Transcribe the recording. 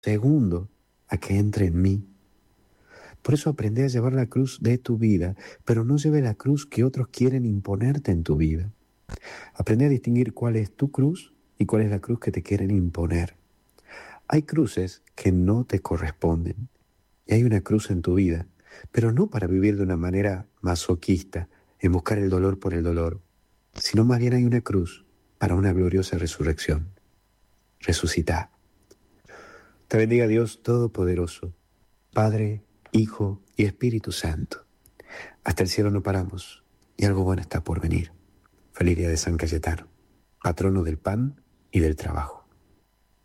Segundo, a que entre en mí. Por eso aprende a llevar la cruz de tu vida, pero no lleve la cruz que otros quieren imponerte en tu vida. Aprende a distinguir cuál es tu cruz y cuál es la cruz que te quieren imponer. Hay cruces que no te corresponden y hay una cruz en tu vida, pero no para vivir de una manera masoquista, en buscar el dolor por el dolor, sino más bien hay una cruz para una gloriosa resurrección. Resucita. Te bendiga Dios Todopoderoso, Padre, Hijo y Espíritu Santo. Hasta el cielo no paramos y algo bueno está por venir. Feliz día de San Cayetano, patrono del pan y del trabajo.